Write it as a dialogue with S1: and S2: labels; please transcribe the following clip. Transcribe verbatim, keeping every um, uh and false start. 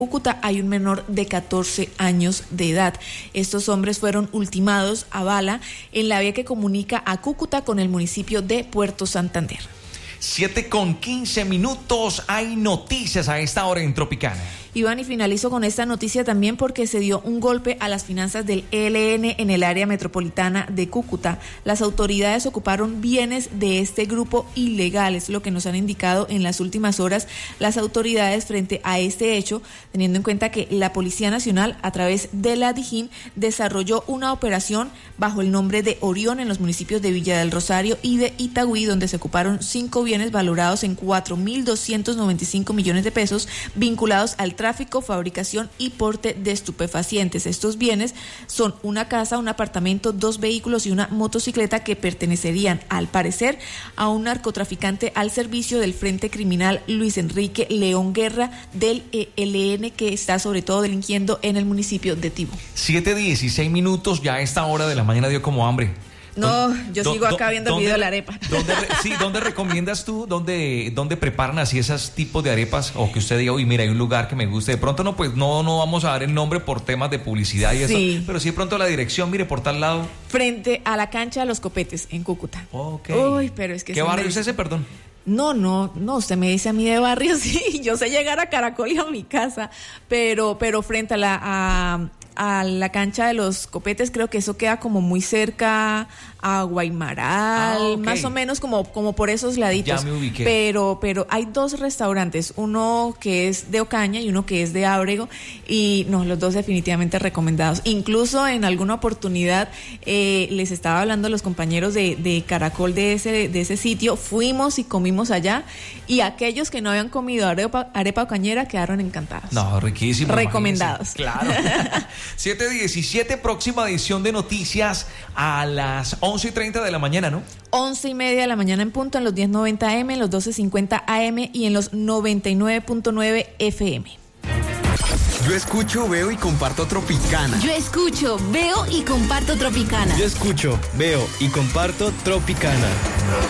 S1: Cúcuta hay un menor de catorce años de edad. Estos hombres fueron ultimados a bala en la vía que comunica a Cúcuta con el municipio de Puerto Santander.
S2: siete con quince minutos, hay noticias a esta hora en Tropicana.
S1: Iván, y finalizo con esta noticia también porque se dio un golpe a las finanzas del E L N en el área metropolitana de Cúcuta. Las autoridades ocuparon bienes de este grupo ilegal, es lo que nos han indicado en las últimas horas las autoridades frente a este hecho, teniendo en cuenta que la Policía Nacional, a través de la DIJÍN, desarrolló una operación bajo el nombre de Orión en los municipios de Villa del Rosario y de Itagüí, donde se ocuparon cinco bienes valorados en cuatro mil doscientos noventa y cinco millones de pesos vinculados al tráfico, fabricación y porte de estupefacientes. Estos bienes son una casa, un apartamento, dos vehículos y una motocicleta que pertenecerían, al parecer, a un narcotraficante al servicio del Frente Criminal Luis Enrique León Guerra del E L N, que está sobre todo delinquiendo en el municipio de Tibú.
S2: siete dieciséis minutos, ya a esta hora de la mañana dio como hambre.
S1: No, yo sigo acá viendo el video de la arepa.
S2: ¿Dónde, sí, ¿dónde recomiendas tú? ¿Dónde, dónde preparan así esos tipos de arepas? O que usted diga, uy, mira, hay un lugar que me guste. De pronto no, pues no, no vamos a dar el nombre por temas de publicidad y
S1: sí.
S2: eso. Pero sí de pronto la dirección, mire, por tal lado.
S1: Frente a la cancha de Los Copetes, en Cúcuta.
S2: Ok.
S1: Uy, pero es que...
S2: ¿Qué barrio es ese, perdón?
S1: No, no, no, usted me dice a mí de barrio, sí, yo sé llegar a Caracol y a mi casa, pero, pero frente a la... A, a la cancha de Los Copetes, creo que eso queda como muy cerca a Guaymaral, ah, okay. Más o menos como, como por esos laditos.
S2: Ya me ubiqué.
S1: Pero, pero hay dos restaurantes, uno que es de Ocaña y uno que es de Ábrego, y no, los dos definitivamente recomendados. Incluso en alguna oportunidad eh, les estaba hablando a los compañeros de, de Caracol de ese, de ese sitio, fuimos y comimos allá, y aquellos que no habían comido arepa, arepa ocañera quedaron encantados.
S2: No, riquísimo.
S1: Recomendados.
S2: Claro. siete diecisiete, próxima edición de noticias a las once y treinta de la mañana, ¿no?
S1: once y media de la mañana en punto, en los diez noventa A M, en los doce cincuenta A M y en los noventa y nueve punto nueve F M.
S3: Yo escucho, veo y comparto Tropicana.
S4: Yo escucho, veo y comparto Tropicana.
S5: Yo escucho, veo y comparto Tropicana.